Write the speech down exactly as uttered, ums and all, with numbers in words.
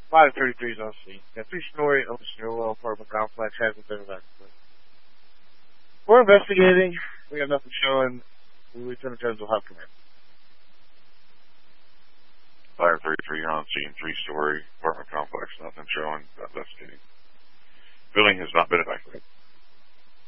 Fire thirty-three is on scene. A three-story open stairwell apartment complex hasn't been evacuated. We're investigating. We have nothing showing. Lieutenant Jones will have command. Fire thirty-three, you're on scene. Three-story apartment complex. Nothing showing. Investigating. Building has not been evacuated.